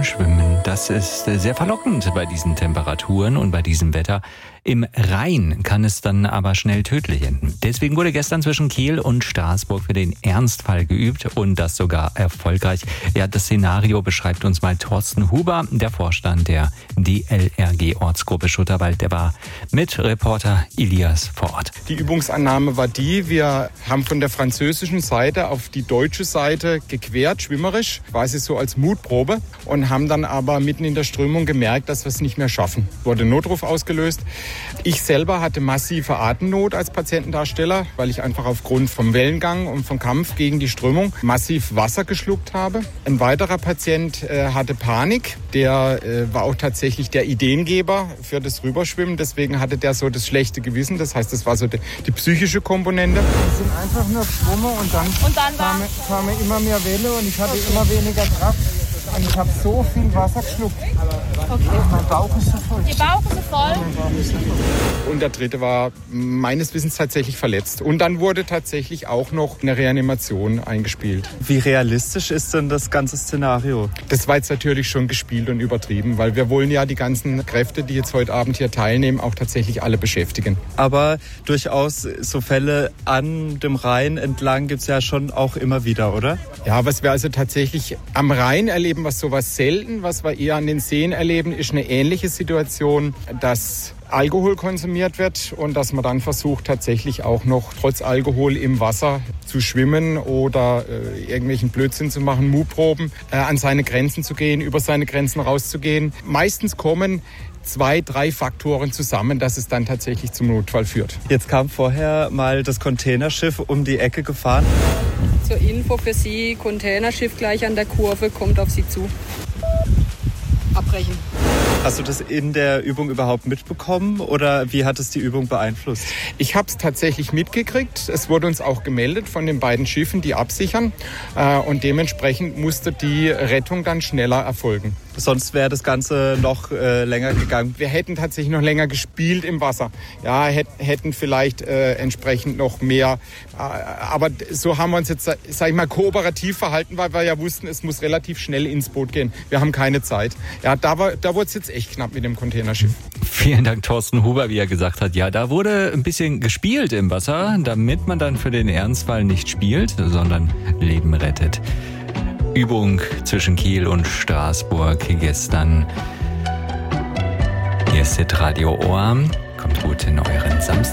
Schwimmen. Das ist sehr verlockend bei diesen Temperaturen und bei diesem Wetter. Im Rhein kann es dann aber schnell tödlich enden. Deswegen wurde gestern zwischen Kiel und Straßburg für den Ernstfall geübt und das sogar erfolgreich. Ja, das Szenario beschreibt uns mal Thorsten Huber, der Vorstand der DLRG-Ortsgruppe Schutterwald. Der war mit Reporter Elias vor Ort. Die Übungsannahme war wir haben von der französischen Seite auf die deutsche Seite gequert, schwimmerisch, quasi so als Mutprobe, und haben dann aber mitten in der Strömung gemerkt, dass wir es nicht mehr schaffen. Wurde Notruf ausgelöst. Ich selber hatte massive Atemnot als Patientendarsteller, weil ich einfach aufgrund vom Wellengang und vom Kampf gegen die Strömung massiv Wasser geschluckt habe. Ein weiterer Patient hatte Panik. Der war auch tatsächlich der Ideengeber für das Rüberschwimmen. Deswegen hatte der so das schlechte Gewissen. Das heißt, das war so die psychische Komponente. Wir sind einfach nur geschwommen und dann kam immer mehr Welle und ich hatte immer weniger Kraft. Und ich habe so viel Wasser geschluckt. Okay. Mein Bauch ist so voll. Ihr Bauch ist so voll? Und der dritte war meines Wissens tatsächlich verletzt. Und dann wurde tatsächlich auch noch eine Reanimation eingespielt. Wie realistisch ist denn das ganze Szenario? Das war jetzt natürlich schon gespielt und übertrieben, weil wir wollen ja die ganzen Kräfte, die jetzt heute Abend hier teilnehmen, auch tatsächlich alle beschäftigen. Aber durchaus so Fälle an dem Rhein entlang gibt es ja schon auch immer wieder, oder? Ja, was wir also tatsächlich am Rhein erleben, was sowas selten, was wir eher an den Seen erleben, ist eine ähnliche Situation, dass Alkohol konsumiert wird und dass man dann versucht, tatsächlich auch noch trotz Alkohol im Wasser zu schwimmen oder irgendwelchen Blödsinn zu machen, Mutproben, an seine Grenzen zu gehen, über seine Grenzen rauszugehen. Meistens kommen 2, 3 Faktoren zusammen, dass es dann tatsächlich zum Notfall führt. Jetzt kam vorher mal das Containerschiff um die Ecke gefahren. Zur Info für Sie, Containerschiff gleich an der Kurve, kommt auf Sie zu. Abbrechen. Hast du das in der Übung überhaupt mitbekommen oder wie hat es die Übung beeinflusst? Ich habe es tatsächlich mitgekriegt. Es wurde uns auch gemeldet von den beiden Schiffen, die absichern. Und dementsprechend musste die Rettung dann schneller erfolgen. Sonst wäre das Ganze noch länger gegangen. Wir hätten tatsächlich noch länger gespielt im Wasser. Ja, hätten vielleicht entsprechend noch mehr. Aber so haben wir uns jetzt, sag ich mal, kooperativ verhalten, weil wir ja wussten, es muss relativ schnell ins Boot gehen. Wir haben keine Zeit. Ja, da wurde es jetzt echt knapp mit dem Containerschiff. Vielen Dank, Thorsten Huber, wie er gesagt hat. Ja, da wurde ein bisschen gespielt im Wasser, damit man dann für den Ernstfall nicht spielt, sondern Leben rettet. Übung zwischen Kiel und Straßburg gestern. Hier ist Hitradio Ohr. Kommt gut in euren Samstag.